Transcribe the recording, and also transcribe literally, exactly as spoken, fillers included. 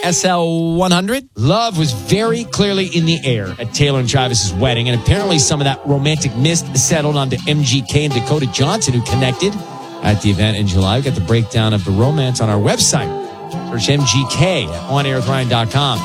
S L one hundred. Love was very clearly in the air at Taylor and Travis's wedding, and apparently some of that romantic mist settled onto M G K and Dakota Johnson, who connected at the event in July. We got the breakdown of the romance on our website. Search M G K at on air with ryan dot com.